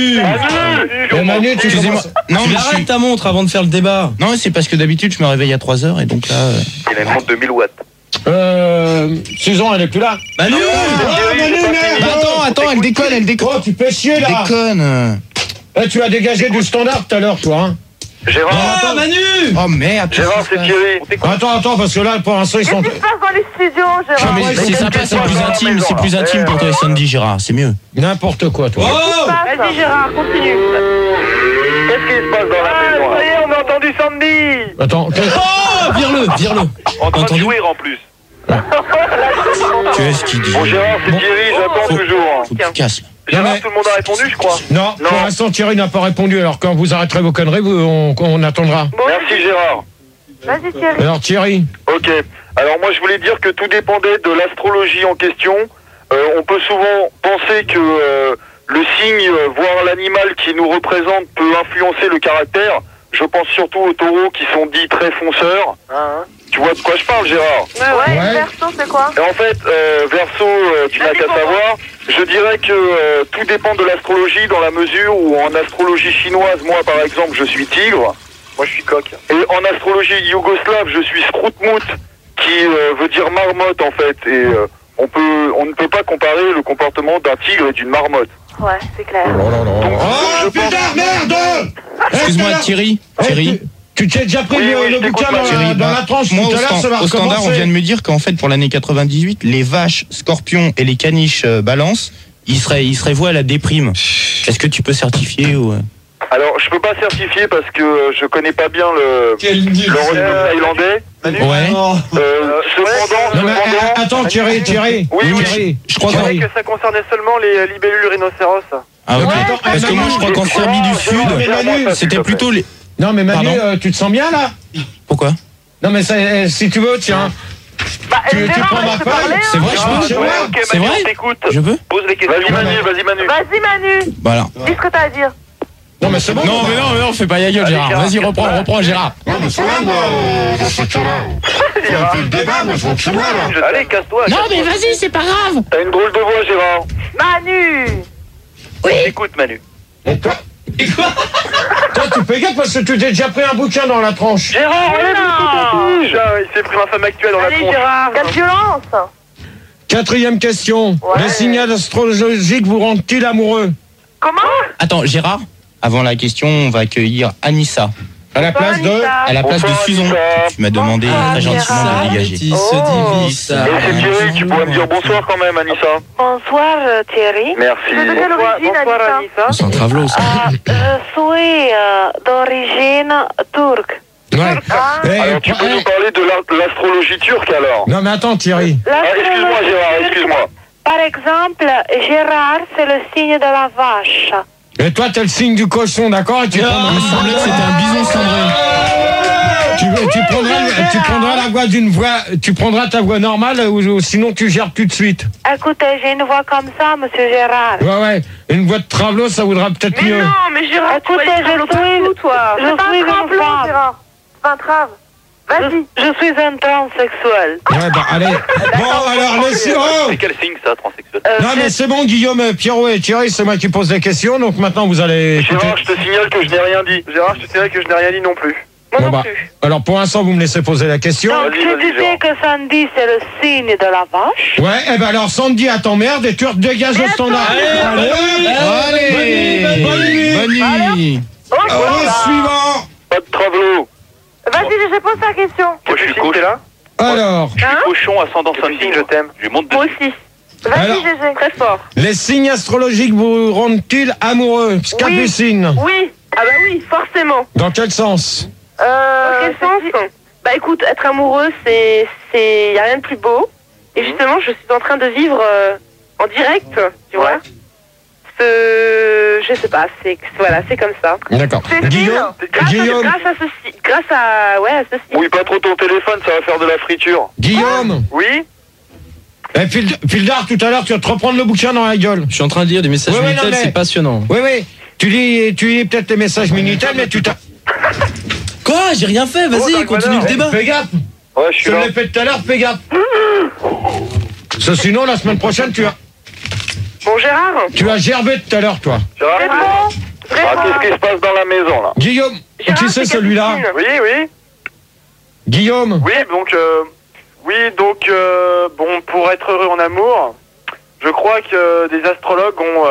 Manu, excusez-moi. Non, mais arrête ta montre avant de faire le débat. Non, c'est parce que d'habitude je me réveille à 3h et donc là... Il a une montre de 1000 watts. Susan, elle est plus là. Manu, Attends, elle déconne. Oh, tu fais chier là. Déconne. Tu as dégagé du standard tout à l'heure, toi, hein. Gérard, Manu. Oh merde. Gérard, c'est Thierry. Attends, parce que là, pour l'instant, ils sont... Qu'est-ce qui se passe dans les studios, Gérard? Mais c'est sympa, c'est plus intime pour toi et Sandy, Gérard, c'est mieux. N'importe quoi, toi. Oh, vas-y, Gérard, continue. Qu'est-ce qui se passe dans la maison? Ça y est, on a entendu Sandy. Attends. Oh, vire-le. En train de jouer en plus. Qu'est-ce qu'il dit? Bon, Gérard, c'est Thierry, j'attends toujours. Faut que tu casses. Gérard, tout le monde a répondu, je crois. Non, pour l'instant, Thierry n'a pas répondu. Alors, quand vous arrêterez vos conneries, on attendra. Merci, Gérard. Vas-y, Thierry. Alors, Thierry. Ok. Alors, moi, je voulais dire que tout dépendait de l'astrologie en question. On peut souvent penser que le signe, voire l'animal qui nous représente, peut influencer le caractère. Je pense surtout aux taureaux qui sont dits très fonceurs. Tu vois de quoi je parle, Gérard? Ouais. Verseau, c'est quoi? Et en fait, Verseau, tu n'as qu'à savoir. Je dirais que tout dépend de l'astrologie dans la mesure où en astrologie chinoise, moi par exemple, je suis tigre. Moi, je suis coq. Et en astrologie yougoslave, je suis Skrutmut, qui veut dire marmotte en fait. Et on ne peut pas comparer le comportement d'un tigre et d'une marmotte. Ouais, c'est clair. Oh, putain, merde! Excuse-moi, Thierry. Tu t'es déjà pris le bouquin dans la tranche moi, tout à l'heure, ça va au standard, on vient de me dire qu'en fait, pour l'année 98, les vaches, scorpions et les caniches balance, ils seraient voués à la déprime. Est-ce que tu peux certifier ou... Alors, je peux pas certifier parce que je connais pas bien le horoscope thaïlandais. Ouais. Cependant... Attends, Thierry. Oui. Je croyais que ça concernait seulement les libellules rhinocéros. Ah ok. Parce que moi, je crois qu'en Serbie du Sud, c'était plutôt les... Non mais Manu, tu te sens bien là? Pourquoi? Non mais si tu veux, tiens. Tu prends ma feuille. C'est vrai, je peux. C'est vrai? Je peux? Pose les questions. Vas-y Manu. Voilà. Dis ce que t'as à dire. Non mais c'est bon. Non mais non, fais pas la gueule, Gérard. Vas-y, reprends Gérard. Non mais c'est là, moi, je suis là. On fait le débat, moi je rentre chez moi là. Allez, casse-toi. Non mais vas-y, c'est pas grave. T'as une drôle de voix, Gérard. Manu. Oui. Écoute, Manu. Et toi? Toi, tu fais gaffe parce que tu t'es déjà pris un bouquin dans la tranche. Gérard, il s'est pris ma femme actuelle dans la tronche. Gérard. Quelle violence. 4e question. Les signes astrologiques vous rendent-ils amoureux? Comment? Attends, Gérard, avant la question, on va accueillir Anissa. À la place de Susan. Tu m'as demandé très gentiment de dégager. Et c'est Thierry, tu pourrais me dire bonsoir quand même, Anissa. Bonsoir Thierry. Merci. De quelle origine, Anissa? C'est un travelot, ça. Je suis d'origine turque. Ouais. Alors tu peux nous parler de l'astrologie turque alors? Non mais attends Thierry. Excuse-moi Gérard, excuse-moi. Par exemple, Gérard, c'est le signe de la vache. Et toi t'as le signe du cochon, d'accord? Et tu prendras... Il me semblait que c'était un bison cendré. Tu prendras la voix d'une voix, tu prendras ta voix normale ou sinon tu gères tout de suite. Écoutez, j'ai une voix comme ça, monsieur Gérard. Ouais, une voix de travelot, ça voudra peut-être mieux. Mais non, mais Gérard, écoutez, je suis toi. Je suis une femme. Gérard. C'est un trave. Vas-y. Je suis un transsexuel. Ouais, bah allez. Bon, alors, laissez... Oh C'est quel signe ça, transsexuel? Non, mais c'est bon, Guillaume, Pierrot et Thierry, c'est moi qui pose les questions, donc maintenant vous allez écouter. Gérard, je te signale que je n'ai rien dit. Gérard, je te signale que je n'ai rien dit non plus. Moi Bon, non bah, plus. alors pour l'instant, vous me laissez poser la question. Donc, je disais que Sandy, c'est le signe de la vache. Ouais, et ben alors, Sandy, à t'emmerde et tu dégages au standard. Allez. Bonne nuit. Suivant. Pas de travelot. Vas-y, je pose ta question. Moi je suis coach là. Alors, Je suis cochon ascendant samedi. Je t'aime. Je monte Moi dessus. aussi. Vas-y, Alors. GG. Très fort. les signes astrologiques vous rendent-ils amoureux? Capucine. Oui. Ah bah oui, forcément. Dans quel sens? Dans quel sens? Bah écoute, être amoureux, y a rien de plus beau. Et justement, je suis en train de vivre en direct, tu vois. Je sais pas, c'est comme ça. D'accord. Guillaume, Grâce à ceci. À ceci. Oui, pas trop ton téléphone, ça va faire de la friture. Guillaume. Oui. Eh, Fildar, tout à l'heure, tu vas te reprendre le bouquin dans la gueule. Je suis en train de lire des messages Minitel, c'est passionnant. Oui. Tu lis peut-être les messages Minitel, mais tu t'as... Quoi? J'ai rien fait, vas-y, continue le débat. Fais gaffe. Ouais, je suis Je te là. l'ai fait tout à l'heure, fais gaffe. Sinon, la semaine prochaine, tu as gerbé tout à l'heure, toi. Gérard, qu'est-ce qui se passe dans la maison là? Guillaume, qui c'est celui-là? Oui. Guillaume. Oui, donc, bon, pour être heureux en amour, je crois que des astrologues ont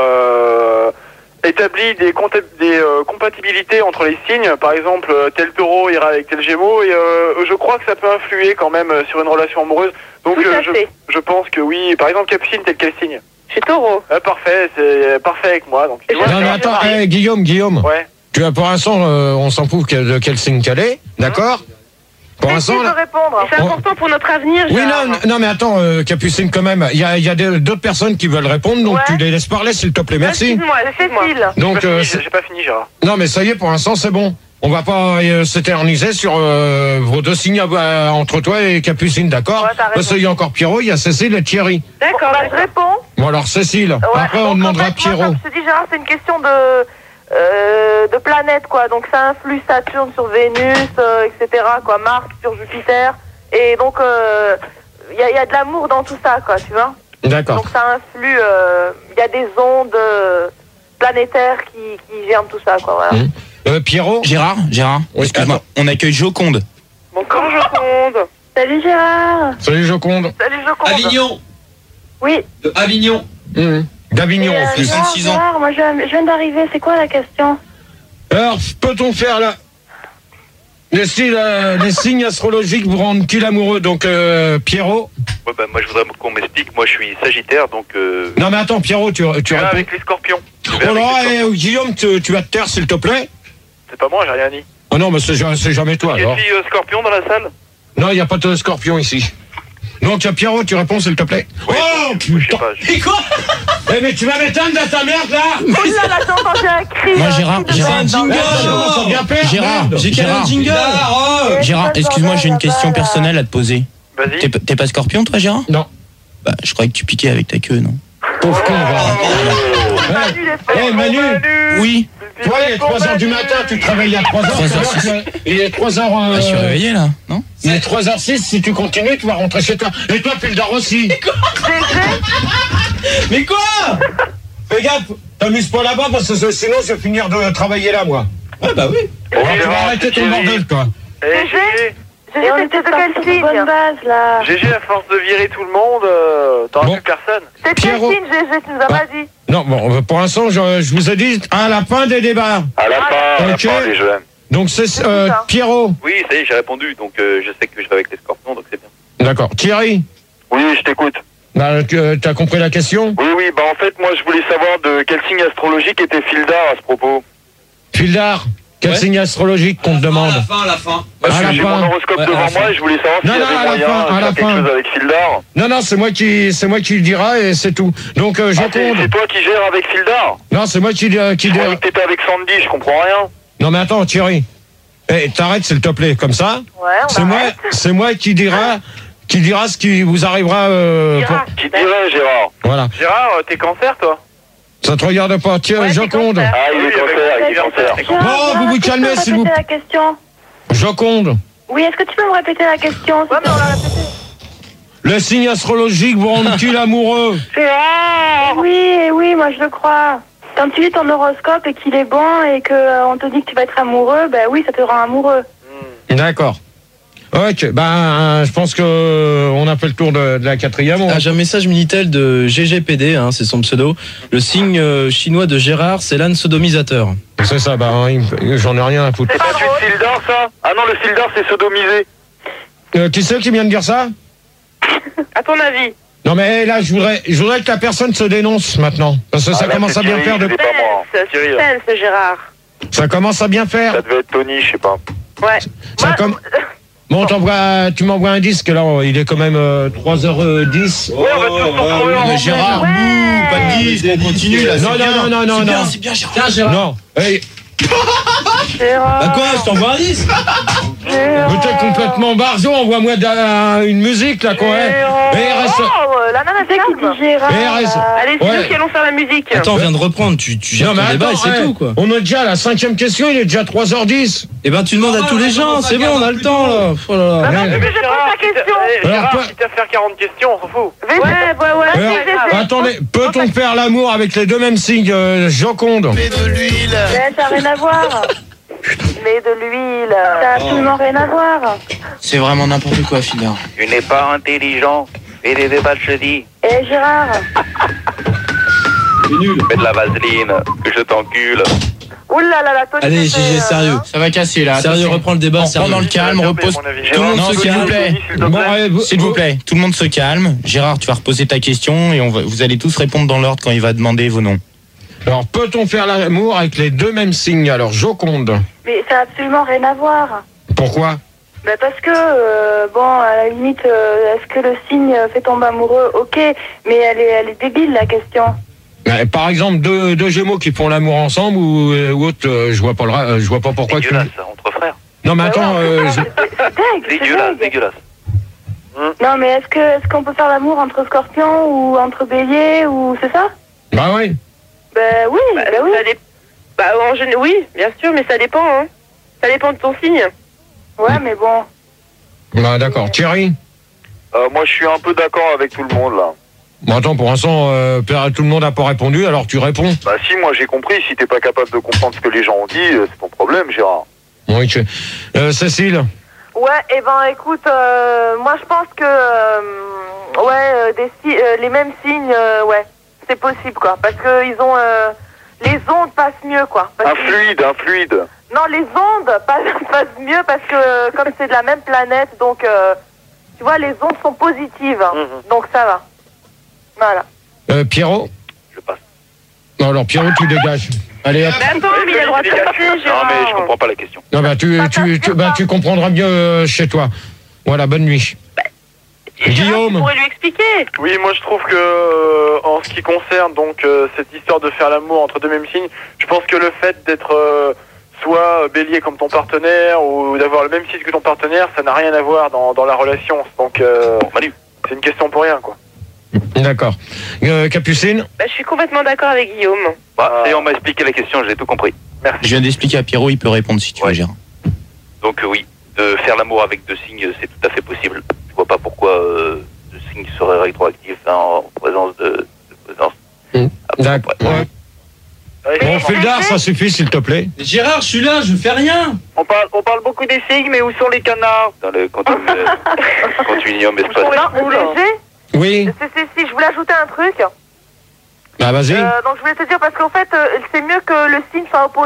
établi des compatibilités entre les signes. Par exemple, tel taureau ira avec tel gémeaux, et je crois que ça peut influer quand même sur une relation amoureuse. Donc, je pense que oui. Par exemple, Capucine, tel quel signe? Je suis taureau. Parfait, c'est parfait avec moi. Donc, tu vois, Non, mais attends, Guillaume. Ouais. Tu as pour l'instant, on s'en fout de quel signe qu'elle est, d'accord? Pour l'instant. Répondre. C'est important pour notre avenir. Oui, non, mais attends, Capucine, quand même, il y a d'autres personnes qui veulent répondre, donc tu les laisses parler, s'il te plaît, merci. Excuse-moi, Cécile. Donc, j'ai pas fini, Gérard. non, mais ça y est, pour l'instant, c'est bon. On va pas s'éterniser sur vos deux signes entre toi et Capucine, d'accord? Parce qu'il y a encore Pierrot, il y a Cécile et Thierry. D'accord, je réponds. Bon, alors Cécile, après on demandera à Pierrot. Comme je te dis, Gérard, c'est une question de planète, quoi. Donc ça influe Saturne sur Vénus, etc., quoi. Mars sur Jupiter. Et donc, il y a de l'amour dans tout ça, quoi, tu vois. D'accord. Donc ça influe, il y a des ondes planétaires qui germent tout ça, quoi, voilà. Pierrot. Gérard, Oui, excuse-moi, on accueille Joconde. Bon, quand Joconde. Salut Gérard. Salut Joconde. Avignon. Oui. De Avignon. D'Avignon en plus. 66 ans. Gérard, moi je viens d'arriver, c'est quoi la question? Alors, peut-on faire là les signes astrologiques vous rendent-ils amoureux? Donc, Pierrot. Ouais, bah, moi je voudrais qu'on m'explique. Moi je suis Sagittaire, donc. Non, mais attends, Pierrot, tu réponds. Avec les Scorpions. Oh là, Guillaume, tu vas te taire, s'il te plaît. C'est pas moi, j'ai rien dit. Oh non, mais c'est jamais toi, alors. Il y a Scorpion dans la salle? Non, il n'y a pas de scorpion ici. Donc, Pierrot, tu réponds, s'il te plaît. Oui, Oh, putain. Et quoi? Eh, mais tu vas m'éteindre dans ta merde, là. Oh là là, j'ai entendu un cri. Moi, Gérard, Gérard, excuse-moi, j'ai une question personnelle à te poser. Vas-y. T'es pas Scorpion, toi, Gérard? Non. Bah, je croyais que tu piquais avec ta queue, non? Pauvre con, va. Eh, Manu. Oui. Toi, il est 3h du matin, tu travailles à 3h. Il est 3h. Je suis réveillé, là, non? Il est 3h06, si tu continues, tu vas rentrer chez toi. Et toi, Pildar aussi. Mais quoi? Fais gaffe, t'amuses pas là-bas parce que sinon je vais finir de travailler là, moi. Ouais, bah oui. Tu vas arrêter ton bordel, toi. GG, C'était de quel signe? Bonne base, là. GG, à force de virer tout le monde, t'auras Bon. plus personne. C'est quel Pierrot. signe, GG? Tu nous as pas dit. Non, bon, pour l'instant, je vous ai dit à la fin des débats. À la fin, Ok. les jeux. Donc c'est Pierrot. Oui, ça y est, j'ai répondu. Donc je sais que je vais avec les scorpions, donc c'est bien. D'accord. Thierry. Oui, je t'écoute. Bah, t'as compris la question? Oui, bah en fait, moi je voulais savoir de quel signe astrologique était Fildar à ce propos. Fildar, quel signe astrologique qu'on te demande? À la fin. J'ai mon horoscope devant moi et je voulais savoir s'il y avait moyen de faire quelque chose avec Fildar. Non, c'est moi qui le dira et c'est tout. Donc c'est toi qui gères avec Fildar? Non, c'est moi qui Je croyais que t'étais avec Sandy, je comprends rien. Non mais attends, Thierry. T'arrêtes s'il te plaît, comme ça. Ouais, c'est moi qui dira ce qui vous arrivera. Qui dirait, Gérard? Voilà. Gérard, t'es cancer, toi? Ça te regarde pas. Tiens, Joconde. Ah, il est cancer. Bon, vous vous calmez, s'il vous plaît. la question. Joconde. Oui, est-ce que tu peux me répéter la question? Ouais, mais on l'a répété. Le signe astrologique vous rend-il amoureux? Oui, moi je le crois. Quand tu lis ton horoscope et qu'il est bon et qu'on te dit que tu vas être amoureux, ben oui, ça te rend amoureux. D'accord. Ok, je pense que on a fait le tour de la quatrième. J'ai un message Minitel de GGPD, c'est son pseudo. Le signe chinois de Gérard, c'est l'âne sodomisateur. C'est ça, j'en ai rien à foutre. C'est pas du Fildar, ça? Ah non, le Fildar, c'est sodomisé. Qui c'est qui vient de dire ça? À ton avis? Non mais là, je voudrais que la personne se dénonce maintenant. Parce que ça commence à bien faire de... C'est Gérard. Ça commence à bien faire. Ça devait être Tony, je sais pas. Ouais. Bon, tu m'envoies un disque, là, il est quand même 3h10. Ouais, on va tous se retrouver Gérard, pas de disque, on continue là. Non. C'est bien, Gérard. Tiens, Gérard. Non, hey. Bah quoi, je t'envoie un disque? Vous êtes complètement barjo, envoie-moi une musique là, quoi. La nana, c'est qui dit Gérard? Allez, c'est nous qui allons faire la musique. Attends, on vient de reprendre, tu gères ton débat et c'est tout, quoi. On est déjà à la 5e question, il est déjà 3h10. Eh ben, tu demandes à tous les gens, c'est bon, on a le temps, là. Oh là là. Mais Gérard, si t'as faire 40 questions, on s'en fout. Ouais. Attendez, peut-on faire l'amour avec les deux mêmes signes, Joconde? Mais de l'huile. Ça n'a rien à voir. Mais de l'huile. Ça n'a absolument rien à voir. C'est vraiment n'importe quoi, Fildar. Tu n'es pas intelligent. Fais des débats, je te dis. Eh Gérard. C'est nul. Fais de la vaseline, que je t'encule. Oulala, Tony. Allez, GG, sérieux. Ça va casser là. Sérieux, reprends le débat. Prends dans le calme, repose. Tout le monde se calme. S'il vous plaît, tout le monde se calme. Gérard, tu vas reposer ta question et vous allez tous répondre dans l'ordre quand il va demander vos noms. Alors, peut-on faire l'amour avec les deux mêmes signes? Alors, Joconde. Mais ça n'a absolument rien à voir. Pourquoi? Parce que, à la limite, est-ce que le signe fait tomber amoureux? Ok, mais elle est débile, la question. Par exemple, deux Gémeaux qui font l'amour ensemble ou autre, je vois pas pourquoi. Dégueulasse, entre frères. Non, mais attends, dégueulasse. Non, mais est-ce qu'on peut faire l'amour entre Scorpion ou entre Bélier ou c'est ça? Bah oui. Oui. Oui, bien sûr, mais ça dépend, hein. Ça dépend de ton signe. Ouais, mais bon. Bah d'accord. Thierry? Moi, je suis un peu d'accord avec tout le monde, là. Bon, attends, pour l'instant, tout le monde n'a pas répondu, alors tu réponds. Bah si, moi j'ai compris. Si t'es pas capable de comprendre ce que les gens ont dit, c'est ton problème, Gérard. Oui, Cécile? Ouais, écoute, moi je pense que, les mêmes signes, c'est possible, quoi. Parce que ils ont, les ondes passent mieux, quoi. Un fluide. Non, les ondes passent mieux parce que, comme c'est de la même planète, donc, tu vois, les ondes sont positives. Donc ça va. Voilà. Pierrot? Je passe. Non, alors Pierrot, tu dégages. Allez, hop. Mais attends, mais il a le droit de passer, Gérard. Non, mais je comprends pas la question. Non, tu comprendras mieux chez toi. Voilà, bonne nuit. Guillaume? Tu pourrais lui expliquer. Oui, moi je trouve que en ce qui concerne donc cette histoire de faire l'amour entre deux mêmes signes, je pense que le fait d'être soit bélier comme ton partenaire ou d'avoir le même signe que ton partenaire, ça n'a rien à voir dans la relation. Donc c'est une question pour rien, quoi. D'accord. Capucine? Je suis complètement d'accord avec Guillaume. Et on m'a expliqué la question, j'ai tout compris. Merci. Je viens d'expliquer à Pierrot, il peut répondre si tu veux, Gérard. Donc oui, de faire l'amour avec deux signes, c'est tout à fait possible. Je vois pas pourquoi deux signes seraient rétroactifs en présence de présence. D'accord. Bon, Fildar, ça suffit, s'il te plaît. Gérard, je suis là, je fais rien. On parle beaucoup des signes, mais où sont les canards? Dans le continuum espace. Non, Oui. Si, je voulais ajouter un truc. Bah, vas-y. Donc je voulais te dire, parce qu'en fait, c'est mieux que le signe soit opposé.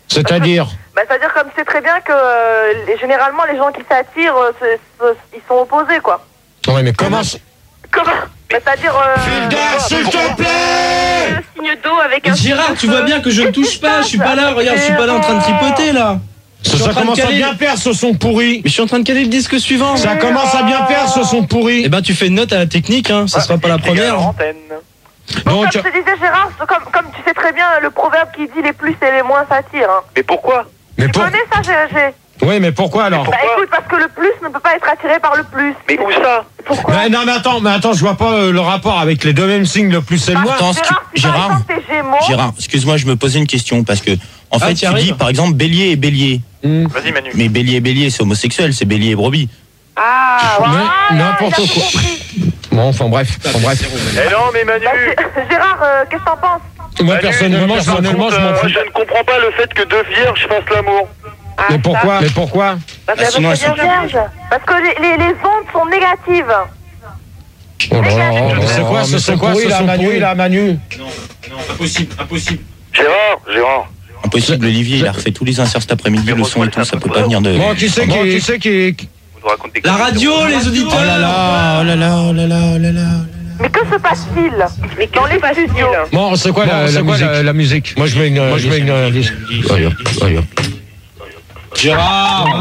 C'est-à-dire c'est-à-dire comme c'est très bien que généralement les gens qui s'attirent, ils sont opposés, quoi. Ouais, mais comment C'est-à-dire... s'il te plaît le signe d'eau avec un... Gérard, tu vois bien que je ne touche pas, je suis pas là, regarde, je suis pas là en train de tripoter, là. Ça commence à bien faire ce son pourri. Mais je suis en train de caler le disque suivant. Ça commence à bien faire ce son pourri. Eh ben tu fais une note à la technique, hein. Ça sera pas la première. Donc, comme je te disais, Gérard, comme tu sais très bien, le proverbe qui dit les plus et les moins s'attirent. Hein. Mais pourquoi? Mais tu connais ça, GG? Oui, mais pourquoi alors? Bah écoute, parce que le plus ne peut pas être attiré par le plus. Mais où ça? Pourquoi? Non, mais attends, je vois pas le rapport avec les deux mêmes signes, le plus et le moins. Attends, Gérard, excuse-moi, je me posais une question parce que en fait, tu dis par exemple bélier et bélier. Vas-y Manu. Mais bélier et bélier, c'est homosexuel, c'est bélier et brebis. Ah, voilà, n'importe quoi. Bon, enfin bref. Eh non, mais Manu. Gérard, qu'est-ce que t'en penses? Moi, personnellement, je m'en fous. Je ne comprends pas le fait que deux vierges fassent l'amour. Mais pourquoi? Sinon, elles sont vierges. Parce que les ondes sont négatives. Oh là là, c'est quoi ce son pourri là, Manu? Non, impossible. Gérard. Impossible, Olivier, il a refait tous les inserts cet après-midi, le son et tout, ça peut pas venir de... Bon, qui c'est qui... La radio, les auditeurs. Oh là là. Mais que se passe-t-il dans les studios? Bon, c'est quoi la musique? Moi, je mets une liste. Allez. Gérard.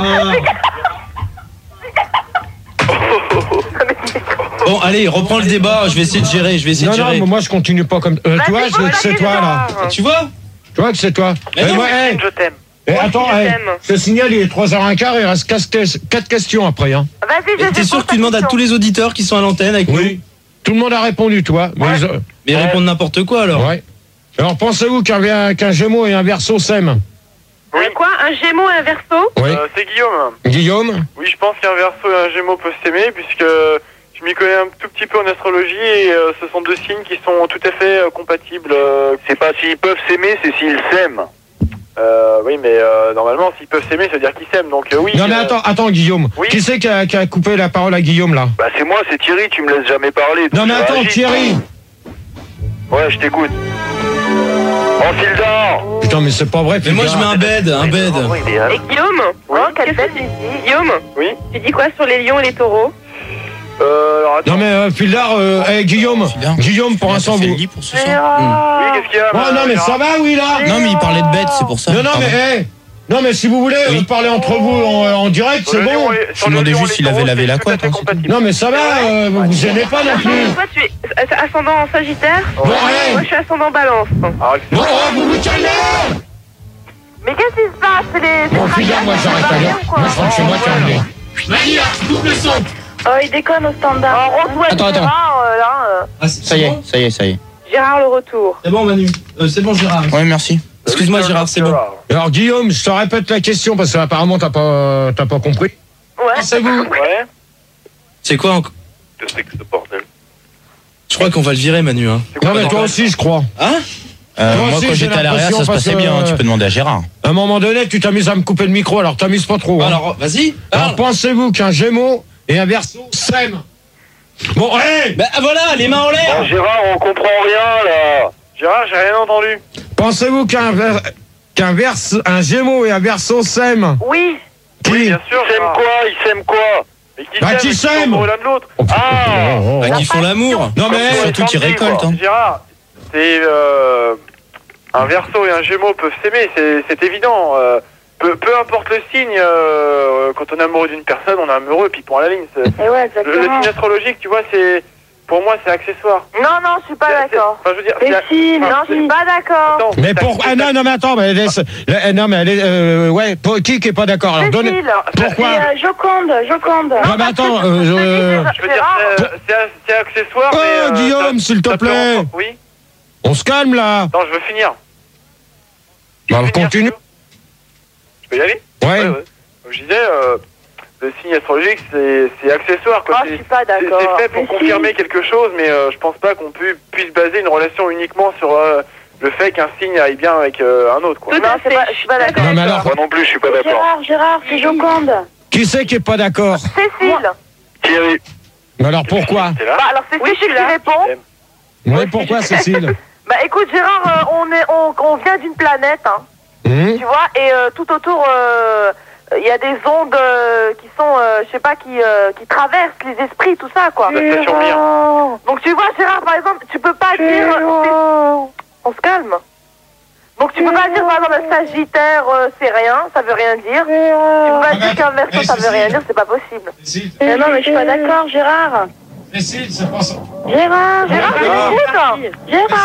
Bon, allez, reprends le débat, je vais essayer de gérer, Non, mais moi je continue pas comme... tu vois, c'est toi là. Tu vois que c'est toi. Je t'aime. Attends, ce signal il est 3h15, il reste 4 questions après. Hein. Vas-y, t'es sûr que tu demandes à tous les auditeurs qui sont à l'antenne avec nous? Tout le monde a répondu, toi. Mais ils répondent n'importe quoi alors. Ouais. Alors pensez-vous qu'un Gémeaux et un Verseau s'aiment? Quoi? Un Gémeaux et un Verseau? Oui. C'est Guillaume. Guillaume? Oui, je pense qu'un Verseau et un Gémeaux peuvent s'aimer puisque je m'y connais un tout petit peu en astrologie et ce sont deux signes qui sont tout à fait compatibles. C'est pas s'ils peuvent s'aimer, c'est s'ils s'aiment. Oui, mais normalement, s'ils peuvent s'aimer, ça veut dire qu'ils s'aiment. Donc oui. Non mais attends, Guillaume. Oui. Qui c'est qui a coupé la parole à Guillaume là? Bah c'est moi, c'est Thierry. Tu me laisses jamais parler. Non mais attends, Thierry. Ouais, je t'écoute. En fil d'or. Putain, mais c'est pas vrai. Mais moi je mets un bed. Et Guillaume? Oui. Quelle belle musique. Guillaume? Oui. Tu dis quoi sur les lions et les taureaux? Alors, attends. Non mais Fildar, Guillaume, pour l'instant vous... Oui, qu'est-ce qu'il y a? Non mais ça va, oui là. Non mais il parlait de bête, c'est pour ça. Non mais si vous voulez parler entre vous en direct, c'est bon. Je demandais juste s'il avait lavé la couette. Non mais ça va, vous vous gênez pas non plus. Toi tu es ascendant Sagittaire. Moi je suis ascendant Balance. Bon, vous vous calmez. Mais qu'est-ce qui se passe? Bon, Fildar, moi j'arrête à l'heure. Moi je rentre chez moi, terminé. Mania, coupe le son. Oh, il déconne au standard. Attends. Gérard, Ça y est. Gérard, le retour. C'est bon, Manu. C'est bon, Gérard. Ouais, merci. Excuse-moi, Gérard, c'est bon. Alors Guillaume, je te répète la question parce que apparemment t'as pas compris. Ouais. C'est vous. Ouais. C'est quoi encore? Qu'est-ce que c'est que ce bordel? Je crois qu'on va le virer, Manu. Hein. Non mais toi aussi, je crois. Hein? Moi quand j'étais à l'AREA, ça se passait bien, tu peux demander à Gérard. À un moment donné, tu t'amuses à me couper le micro, alors t'amuses pas trop. Hein. Alors, vas-y. Alors pensez-vous qu'un Gémeaux et un Verseau s'aiment? Bon, allez. Bah voilà, les mains en l'air. Oh, Gérard, on comprend rien là. Gérard, j'ai rien entendu. Pensez-vous qu'un Gémeaux et un Verseau s'aiment? Oui. Oui, bien sûr. Ils s'aiment quoi? Mais qui s'aiment l'un de l'autre. Qui font l'amour. Non mais surtout qui récoltent. Hein. Gérard, c'est un Verseau et un Gémeaux peuvent s'aimer, c'est évident. Peu importe le signe, quand on est amoureux d'une personne, on est amoureux, puis point à la ligne. Ouais, le signe astrologique, tu vois, pour moi, c'est accessoire. Non, je suis pas d'accord. Enfin, je veux dire, je suis pas d'accord. Mais pourquoi? Non, mais attends, qui est pas d'accord? Alors donnez. Pourquoi? Joconde. Non, mais attends, je veux dire, c'est accessoire. Oh, Guillaume, s'il te plaît. Oui. On se calme là. Non, je veux finir. Bah, continue. Je peux y aller? Ouais. Comme je disais, le signe astrologique, c'est accessoire. Quoi. Je suis pas d'accord. C'est fait pour confirmer quelque chose, mais je pense pas qu'on puisse baser une relation uniquement sur le fait qu'un signe aille bien avec un autre. Quoi. Non, je suis pas d'accord. Non, mais alors... Moi non plus, je suis pas d'accord. Gérard, c'est Joconde. Qui c'est qui est pas d'accord? Cécile. Thierry. Mais alors pourquoi? Alors Cécile qui répond. Oui, pourquoi Cécile? Bah écoute Gérard, on vient d'une planète, hein. Tu vois, et tout autour, il y a des ondes qui sont, je sais pas, qui traversent les esprits, tout ça, quoi. Donc tu vois, Gérard, par exemple, tu peux pas dire... On se calme. Donc tu peux pas dire, par exemple, un Sagittaire, c'est rien, ça veut rien dire. Tu peux pas dire qu'un Verseau, ça veut rien dire, c'est pas possible. Mais non, mais je suis pas d'accord, Gérard. Cécile, c'est pas ça. Gérard, écoute. Gérard.